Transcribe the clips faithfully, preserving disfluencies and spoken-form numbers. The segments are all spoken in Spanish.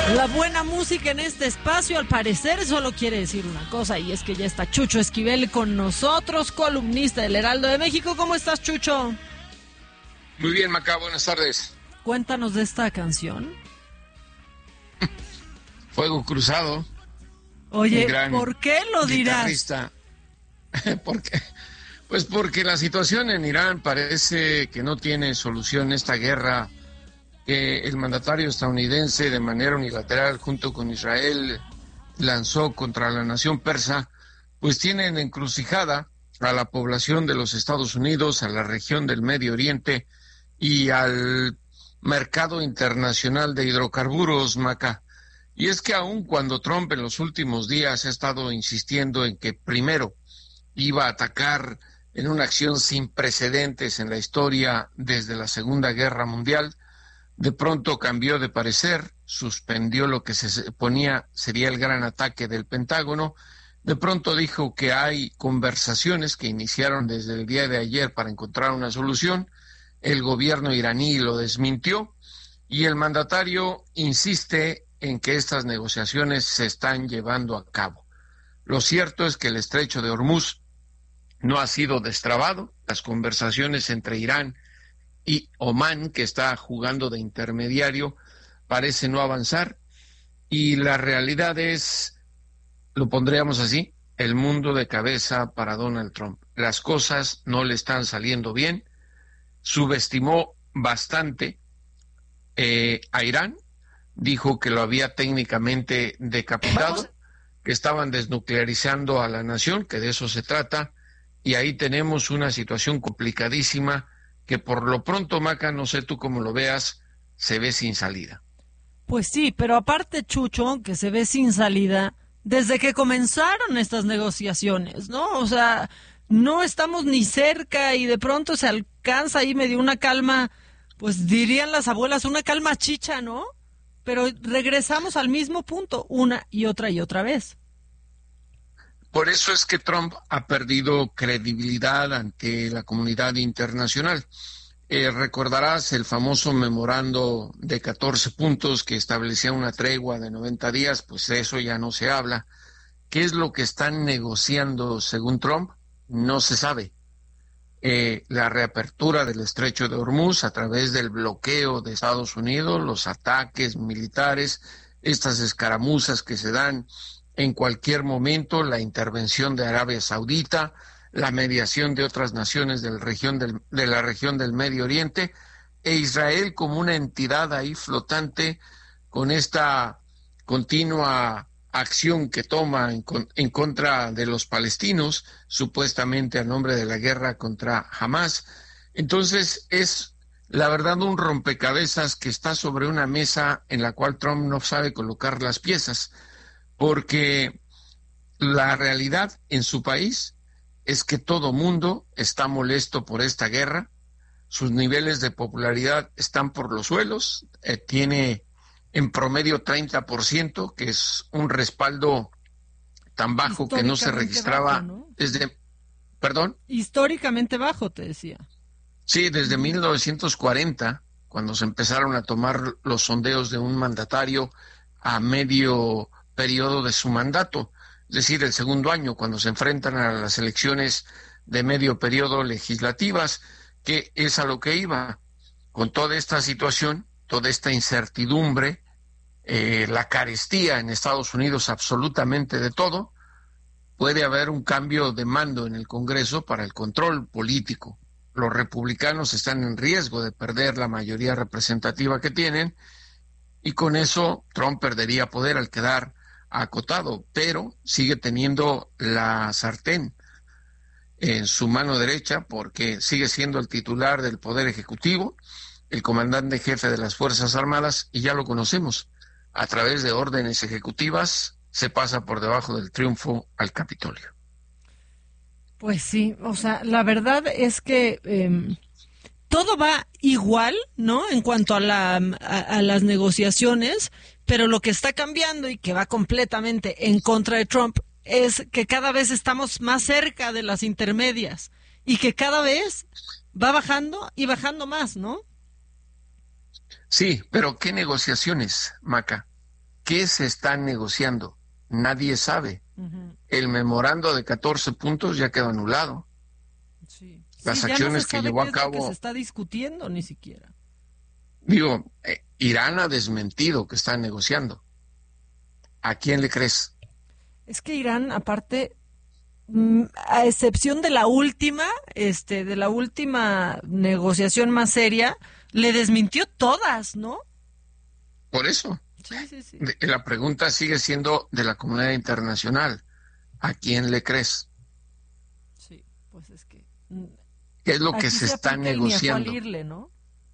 La buena música en este espacio, al parecer, solo quiere decir una cosa, y es que ya está Chucho Esquivel con nosotros, columnista del Heraldo de México. ¿Cómo estás, Chucho? Muy bien, Maca, buenas tardes. Cuéntanos de esta canción. Fuego Cruzado. Oye, ¿por qué lo dirás? ¿Por qué? Pues porque la situación en Irán parece que no tiene solución, esta guerra que el mandatario estadounidense de manera unilateral junto con Israel lanzó contra la nación persa, pues tienen encrucijada a la población de los Estados Unidos, a la región del Medio Oriente y al mercado internacional de hidrocarburos, Maca. Y es que aun cuando Trump en los últimos días ha estado insistiendo en que primero iba a atacar en una acción sin precedentes en la historia desde la Segunda Guerra Mundial, de pronto cambió de parecer, suspendió lo que se suponía sería el gran ataque del Pentágono, de pronto dijo que hay conversaciones que iniciaron desde el día de ayer para encontrar una solución, el gobierno iraní lo desmintió y el mandatario insiste en que estas negociaciones se están llevando a cabo. Lo cierto es que el estrecho de Hormuz no ha sido destrabado, las conversaciones entre Irán y Omán, que está jugando de intermediario, parece no avanzar, y la realidad es, lo pondríamos así, el mundo de cabeza para Donald Trump. Las cosas no le están saliendo bien, subestimó bastante eh, a Irán, dijo que lo había técnicamente decapitado, Vamos. que estaban desnuclearizando a la nación, que de eso se trata, y ahí tenemos una situación complicadísima que por lo pronto, Maca, no sé tú cómo lo veas, se ve sin salida. Pues sí, pero aparte, Chucho, que se ve sin salida, desde que comenzaron estas negociaciones, ¿no? O sea, no estamos ni cerca y de pronto se alcanza ahí medio una calma, pues dirían las abuelas, una calma chicha, ¿no? Pero regresamos al mismo punto, una y otra y otra vez. Por eso es que Trump ha perdido credibilidad ante la comunidad internacional. Eh, recordarás el famoso memorando de catorce puntos que establecía una tregua de noventa días, pues de eso ya no se habla. ¿Qué es lo que están negociando según Trump? No se sabe. Eh, la reapertura del estrecho de Hormuz a través del bloqueo de Estados Unidos, los ataques militares, estas escaramuzas que se dan en cualquier momento, la intervención de Arabia Saudita, la mediación de otras naciones de la región del, de la región del Medio Oriente, e Israel como una entidad ahí flotante con esta continua acción que toma en, en contra de los palestinos, supuestamente a nombre de la guerra contra Hamas. Entonces es la verdad un rompecabezas que está sobre una mesa en la cual Trump no sabe colocar las piezas, porque la realidad en su país es que todo mundo está molesto por esta guerra, sus niveles de popularidad están por los suelos, eh, tiene en promedio treinta por ciento, que es un respaldo tan bajo que no se registraba bajo, ¿no? desde, perdón. Históricamente bajo, te decía. Sí, desde mm. mil novecientos cuarenta, cuando se empezaron a tomar los sondeos de un mandatario a medio periodo de su mandato, es decir, el segundo año, cuando se enfrentan a las elecciones de medio periodo legislativas, que es a lo que iba. Con toda esta situación, toda esta incertidumbre, eh, la carestía en Estados Unidos absolutamente de todo, puede haber un cambio de mando en el Congreso para el control político. Los republicanos están en riesgo de perder la mayoría representativa que tienen, y con eso Trump perdería poder al quedar acotado, pero sigue teniendo la sartén en su mano derecha porque sigue siendo el titular del Poder Ejecutivo, el comandante jefe de las Fuerzas Armadas, y ya lo conocemos. A través de órdenes ejecutivas se pasa por debajo del triunfo al Capitolio. Pues sí, o sea, la verdad es que eh, todo va igual, ¿no? En cuanto a, la, a, a las negociaciones, pero lo que está cambiando y que va completamente en contra de Trump es que cada vez estamos más cerca de las intermedias y que cada vez va bajando y bajando más, ¿no? Sí, pero ¿qué negociaciones, Maca? ¿qué se está negociando? Nadie sabe. Uh-huh. El memorando de catorce puntos ya quedó anulado. Sí. Las sí, acciones no que llevó a cabo... que se está discutiendo ni siquiera. Digo, eh, Irán ha desmentido que está negociando. ¿A quién le crees? Es que Irán, aparte, a excepción de la última, este, de la última negociación más seria, le desmintió todas, ¿no? Por eso. Sí, sí, sí. La pregunta sigue siendo de la comunidad internacional. ¿A quién le crees? Sí, pues es que... ¿Qué es lo que se, se está negociando? Irle, ¿no?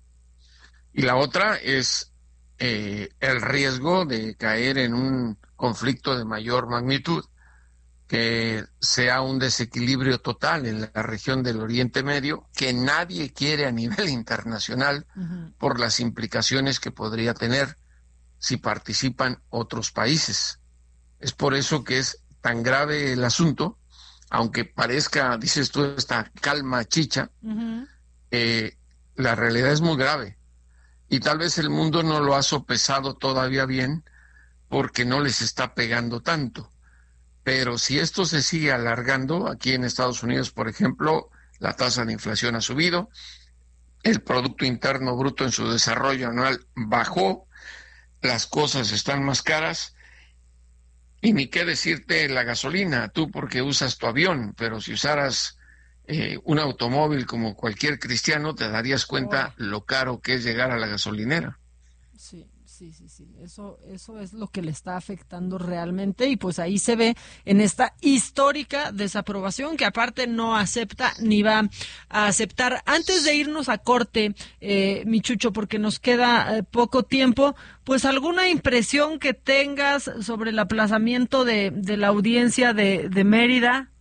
Y la otra es eh, el riesgo de caer en un conflicto de mayor magnitud, que sea un desequilibrio total en la región del Oriente Medio, que nadie quiere a nivel internacional uh-huh. por las implicaciones que podría tener si participan otros países. Es por eso que es tan grave el asunto, aunque parezca, dices tú, esta calma chicha, uh-huh. eh, la realidad es muy grave. Y tal vez el mundo no lo ha sopesado todavía bien porque no les está pegando tanto. Pero si esto se sigue alargando, aquí en Estados Unidos, por ejemplo, la tasa de inflación ha subido, el Producto Interno Bruto en su desarrollo anual bajó, las cosas están más caras, y ni qué decirte la gasolina, tú porque usas tu avión, pero si usaras eh, un automóvil como cualquier cristiano, te darías cuenta oh. lo caro que es llegar a la gasolinera. Sí. Sí, sí, sí, eso, eso es lo que le está afectando realmente y pues ahí se ve en esta histórica desaprobación que aparte no acepta ni va a aceptar. Antes de irnos a corte, eh, mi Chucho, porque nos queda eh, poco tiempo, pues alguna impresión que tengas sobre el aplazamiento de, de la audiencia de, de Mérida.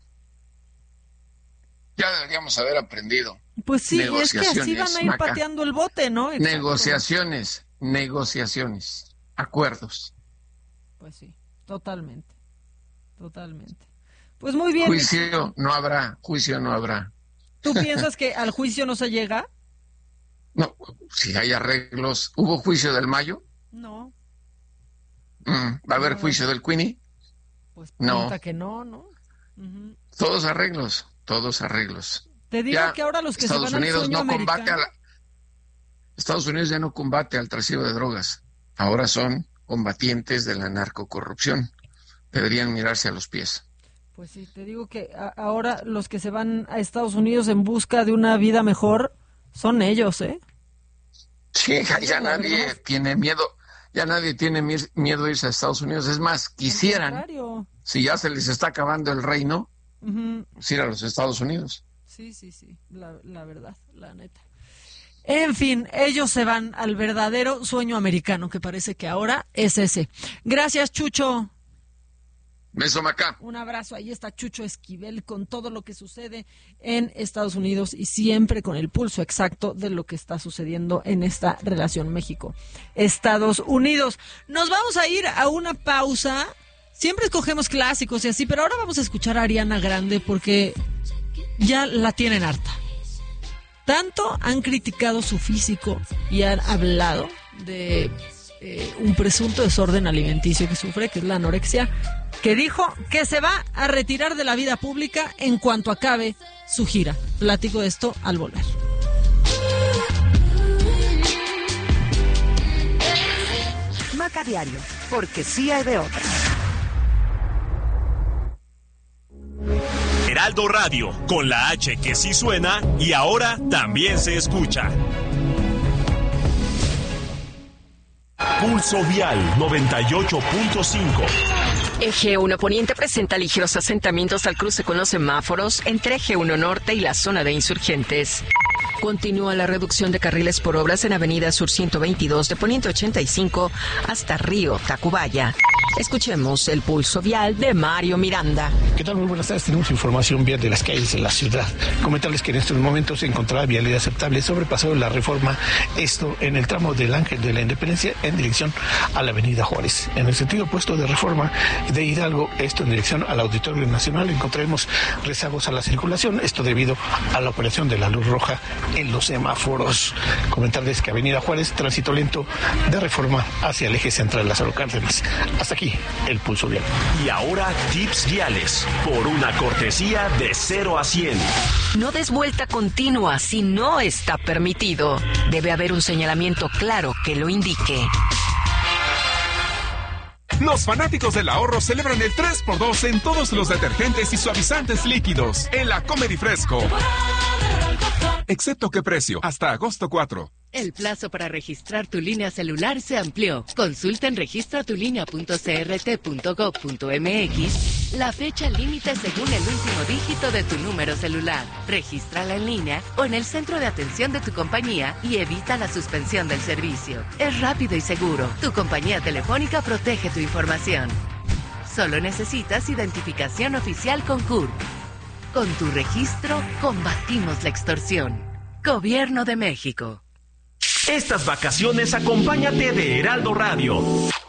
Ya deberíamos haber aprendido. Pues sí, es que así van a ir Maca. pateando el bote, ¿no? Exacto. Negociaciones. Negociaciones, acuerdos. Pues sí, totalmente, totalmente. Pues muy bien. Juicio no habrá, juicio no habrá. ¿Tú piensas que al juicio no se llega? No, si hay arreglos. ¿Hubo juicio del Mayo? No. Mm, ¿Va a haber no, juicio del Queenie? Pues pinta no. que no, ¿no? Uh-huh. Todos arreglos, todos arreglos. Te digo ya que ahora los que Estados se van Unidos al sueño no americano... combate a la... Estados Unidos ya no combate al trasiego de drogas, ahora son combatientes de la narcocorrupción. Deberían mirarse a los pies. Pues sí, te digo que a- ahora los que se van a Estados Unidos en busca de una vida mejor son ellos, ¿eh? Sí, ya, ya nadie tiene miedo, ya nadie tiene miedo de irse a Estados Unidos. Es más, quisieran, si ya se les está acabando el reino, uh-huh. pues ir a los Estados Unidos. Sí, sí, sí, la, la verdad, la neta. En fin, ellos se van al verdadero sueño americano, que parece que ahora es ese. Gracias, Chucho. Beso, Maca. Un abrazo. Ahí está Chucho Esquivel con todo lo que sucede en Estados Unidos y siempre con el pulso exacto de lo que está sucediendo en esta relación México-Estados Unidos. Nos vamos a ir a una pausa. Siempre escogemos clásicos y así, pero ahora vamos a escuchar a Ariana Grande porque ya la tienen harta. Tanto han criticado su físico y han hablado de eh, un presunto desorden alimenticio que sufre, que es la anorexia, que dijo que se va a retirar de la vida pública en cuanto acabe su gira. Platico de esto al volver. Maca Diario, porque sí hay de otra. Heraldo Radio, con la H que sí suena y ahora también se escucha. Pulso Vial noventa y ocho punto cinco. Eje uno Poniente presenta ligeros asentamientos al cruce con los semáforos entre Eje uno Norte y la zona de Insurgentes. Continúa la reducción de carriles por obras en Avenida Sur ciento veintidós de Poniente ochenta y cinco hasta Río Tacubaya. Escuchemos el pulso vial de Mario Miranda. ¿Qué tal? Muy buenas tardes. Tenemos información vial de las calles en la ciudad. Comentarles que en estos momentos se encontraba vialidad aceptable sobrepasado la Reforma, esto en el tramo del Ángel de la Independencia en dirección a la Avenida Juárez. En el sentido opuesto de Reforma de Hidalgo, esto en dirección al Auditorio Nacional, encontraremos rezagos a la circulación, esto debido a la operación de la luz roja en los semáforos. Comentarles que Avenida Juárez, tránsito lento de Reforma hacia el eje central Lázaro Cárdenas. Hasta aquí el pulso vial. Y ahora tips viales por una cortesía de cero a cien. No des vuelta continua si no está permitido. Debe haber un señalamiento claro que lo indique. Los fanáticos del ahorro celebran el tres por dos en todos los detergentes y suavizantes líquidos en la Comer y Fresco. Excepto qué precio, hasta agosto cuatro. El plazo para registrar tu línea celular se amplió. Consulta en registratulinea punto c r t punto gov punto m x la fecha límite según el último dígito de tu número celular. Regístrala en línea o en el centro de atención de tu compañía y evita la suspensión del servicio. Es rápido y seguro. Tu compañía telefónica protege tu información. Solo necesitas identificación oficial con C U R. Con tu registro, combatimos la extorsión. Gobierno de México. Estas vacaciones acompáñate de Heraldo Radio.